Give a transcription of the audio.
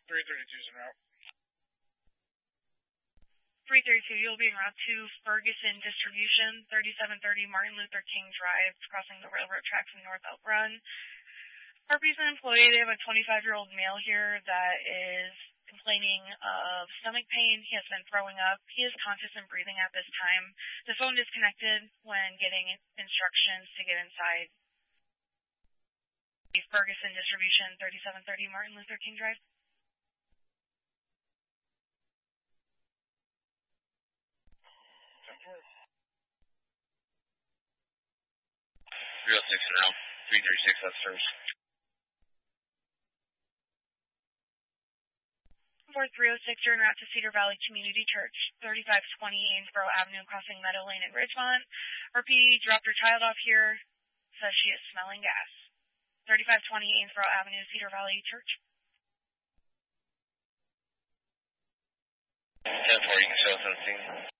332 is en route. 332, you'll be en route to Ferguson Distribution, 3730 Martin Luther King Drive, crossing the railroad tracks in North Elk Run. Harpy's an employee. They have a 25-year-old male here that is complaining of stomach pain. He has been throwing up. He is conscious and breathing at this time. The phone disconnected when getting instructions to get inside Ferguson Distribution, 3730 Martin Luther King Drive. 306 now. 336 upstairs. 4306, you're en route to Cedar Valley Community Church, 3520 Amesboro Avenue, crossing Meadow Lane in Ridgemont. RP dropped her child off here, says she is smelling gas. 3520 Amesboro Avenue, Cedar Valley Church. 10-4, you can show us on the scene.